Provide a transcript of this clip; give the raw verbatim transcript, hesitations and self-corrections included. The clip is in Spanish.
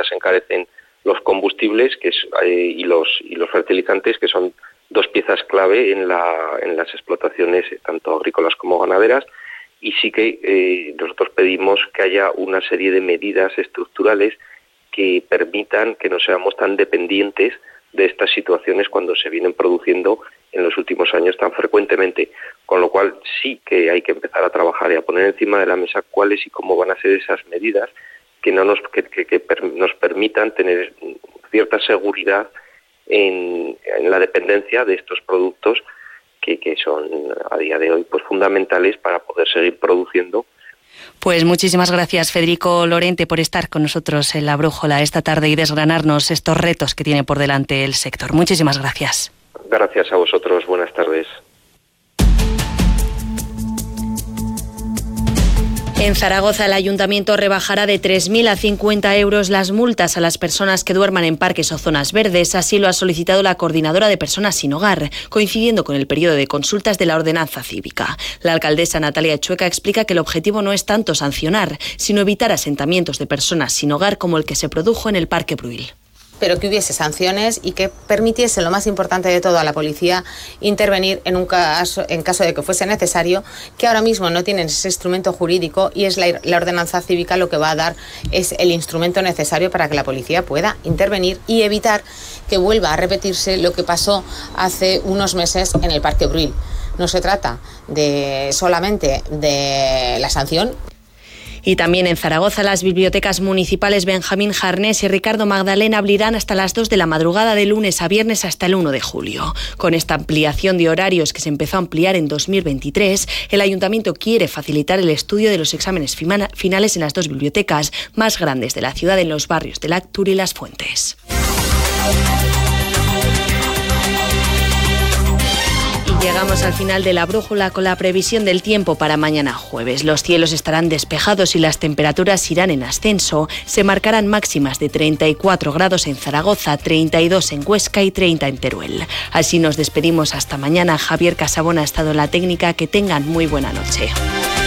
medidas se encarecen los combustibles que es, eh, y los y los fertilizantes, que son dos piezas clave en la en las explotaciones tanto agrícolas como ganaderas. Y sí que eh, nosotros pedimos que haya una serie de medidas estructurales que permitan que no seamos tan dependientes de estas situaciones cuando se vienen produciendo en los últimos años tan frecuentemente, con lo cual sí que hay que empezar a trabajar y a poner encima de la mesa cuáles y cómo van a ser esas medidas que no nos que, que, que per, nos permitan tener cierta seguridad en, en la dependencia de estos productos que, que son a día de hoy pues fundamentales para poder seguir produciendo. Pues muchísimas gracias, Federico Lorente, por estar con nosotros en La Brújula esta tarde y desgranarnos estos retos que tiene por delante el sector. Muchísimas gracias. Gracias a vosotros. Buenas tardes. En Zaragoza, el Ayuntamiento rebajará de tres mil a cincuenta euros las multas a las personas que duerman en parques o zonas verdes. Así lo ha solicitado la Coordinadora de Personas Sin Hogar, coincidiendo con el periodo de consultas de la ordenanza cívica. La alcaldesa Natalia Chueca explica que el objetivo no es tanto sancionar, sino evitar asentamientos de personas sin hogar como el que se produjo en el Parque Bruil. Pero que hubiese sanciones y que permitiese, lo más importante de todo, a la policía intervenir en un caso, en caso de que fuese necesario, que ahora mismo no tienen ese instrumento jurídico y es la, la ordenanza cívica lo que va a dar es el instrumento necesario para que la policía pueda intervenir y evitar que vuelva a repetirse lo que pasó hace unos meses en el Parque Bruil. No se trata de solamente de la sanción. Y también en Zaragoza, las bibliotecas municipales Benjamín Jarnés y Ricardo Magdalena abrirán hasta las dos de la madrugada de lunes a viernes hasta el uno de julio. Con esta ampliación de horarios que se empezó a ampliar en dos mil veintitrés, el Ayuntamiento quiere facilitar el estudio de los exámenes finales en las dos bibliotecas más grandes de la ciudad, en los barrios de Lactur y Las Fuentes. Llegamos al final de La Brújula con la previsión del tiempo para mañana jueves. Los cielos estarán despejados y las temperaturas irán en ascenso. Se marcarán máximas de treinta y cuatro grados en Zaragoza, treinta y dos en Huesca y treinta en Teruel. Así nos despedimos hasta mañana. Javier Casabona ha estado en la técnica. Que tengan muy buena noche.